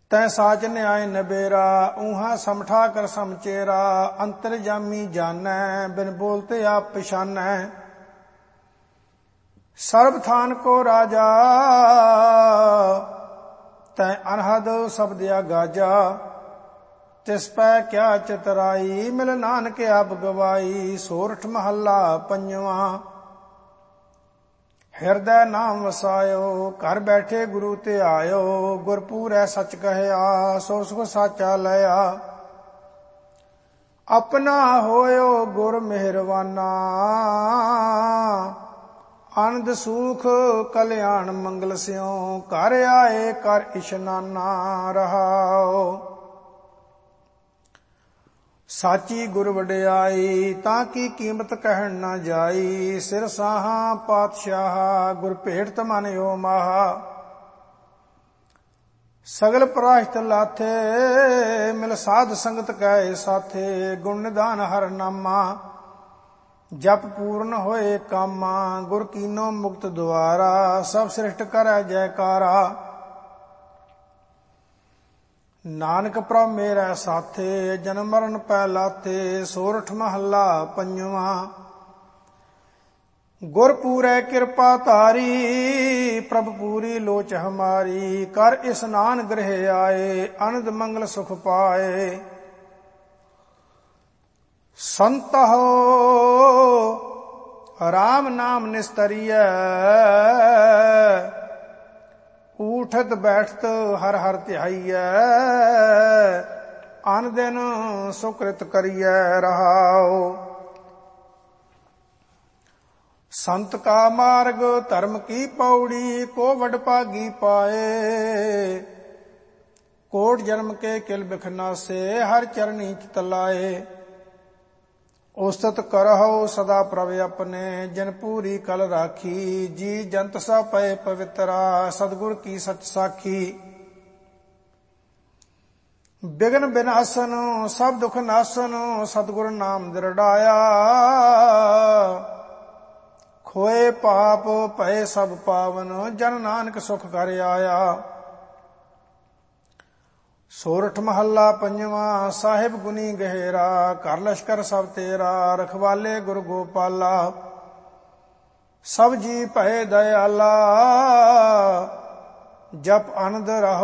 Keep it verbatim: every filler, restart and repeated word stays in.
तै साच न्याय नबेरा, ऊहा समठा कर समचेरा। अंतरजामी जानੈ, बिन बोलते आप पछानੈ। सर्व थान को राजा, तै अनहद शब्द गाजा। तिस पै क्या चितराई, मिल नानक आप गवाई। सोरठ महला पंजवा। ਹਿਰਦੈ ਨਾਮ ਵਸਾਇਓ, ਘਰ ਬੈਠੇ ਗੁਰੂ ਤੇ ਆਇਓ। ਗੁਰਪੂਰੈ ਸੱਚ ਕਹਿਆ, ਸੋ ਸੁਖ ਸਾਚਾ ਲਿਆ। ਆਪਣਾ ਹੋਇਓ ਗੁਰ ਮਿਹਰਵਾਨਾ, ਆਨੰਦ ਸੁਖ ਕਲਿਆਣ ਮੰਗਲ ਸਿਉ। ਘਰ ਆਏ ਕਰ ਇਸ਼ਨਾਨਾ ਰਹਾਓ। ਸਾਚੀ ਗੁਰ ਵਡਿਆਈ, ਤਾਂ ਕੀ ਕੀਮਤ ਕਹਿਣ ਨਾ ਜਾਈ। ਸਿਰ ਸਾਹਾਂ ਪਾਤਸ਼ਾਹ, ਗੁਰ ਭੇਟ ਮਨਿਓ ਮਾਹਾ। ਸਗਲ ਪ੍ਰਾਸ਼ਤ ਲਾਥੇ, ਮਿਲ ਸਾਧ ਸੰਗਤ ਕੈ ਸਾਥੇ। ਗੁਣ ਨਿਧਾਨ ਹਰ ਨਾਮਾ, ਜਪ ਪੂਰਨ ਹੋਏ ਕਾਮਾ। ਗੁਰ ਕੀਨੋ ਮੁਕਤ ਦੁਆਰਾ, ਸਭ ਸ੍ਰਿਸ਼ਟ ਕਰੈ ਜੈਕਾਰਾ। ਨਾਨਕ ਪ੍ਰਭ ਮੇਰਾ ਸਾਥੇ, ਜਨਮ ਮਰਨ ਪੈ ਲਾਥੇ। ਸੋਰਠ ਮਹੱਲਾ ਪੰਜਵਾ। ਗੁਰ ਪੂਰੈ ਕਿਰਪਾ ਧਾਰੀ, ਪ੍ਰਭ ਪੂਰੀ ਲੋਚ ਹਮਾਰੀ। ਕਰ ਇਸਨਾਨ ਗ੍ਰਹਿ ਆਏ, ਅਨੰਦ ਮੰਗਲ ਸੁਖ ਪਾਏ। ਸੰਤਹੁ ਰਾਮ ਨਾਮ ਨਿਸਤਰੀਐ, ਊਠਤ ਬੈਠਤ ਹਰ ਹਰ ਧਿਆਈਐ। ਅਨ ਦਿਨ ਸੁਕ੍ਰਿਤ ਕਰੀਐ ਰਹਾਉ। ਸੰਤ ਕਾ ਮਾਰਗ ਧਰਮ ਕੀ ਪੌੜੀ, ਕੋ ਵਡ ਭਾਗੀ ਪਾਏ। ਕੋਟ ਜਨਮ ਕੇ ਕਿਲ ਬਿਖ ਨਾਸੇ, ਹਰ ਚਰਨੀ ਚਿਤ ਲਾਏ। ਉਸਤਤ ਕਰਹੁ ਸਦਾ ਪ੍ਰਭ ਆਪਣੇ, ਜਿਨ ਪੂਰੀ ਕਲ ਰਾਖੀ। ਜੀ ਜੰਤ ਸਭ ਪਏ ਪਵਿੱਤਰਾ, ਸਤਿਗੁਰ ਕੀ ਸਚ ਸਾਖੀ। ਬਿਗਨ ਬਿਨਾਸਨ ਸਭ ਦੁਖ ਨਾਸਨ, ਸਤਿਗੁਰ ਨਾਮ ਦ੍ਰਿੜਾਇਆ। ਖੋਏ ਪਾਪ ਭਏ ਸਭ ਪਾਵਨ, ਜਨ ਨਾਨਕ ਸੁਖ ਕਰ ਆਇਆ। ਸੋਰਠ ਮਹੱਲਾ ਪੰਜਵਾ। ਸਾਹਿਬ ਗੁਨੀ ਗਹਿਰਾ, ਘਰ ਲਸ਼ਕਰ ਸਭ ਤੇਰਾ। ਰਖਵਾਲੇ ਗੁਰ ਗੋਪਾਲਾ, ਸਭ ਜੀ ਭਏ ਦਇਆਲਾ। ਜਪ ਆਨੰਦ ਰਹੋ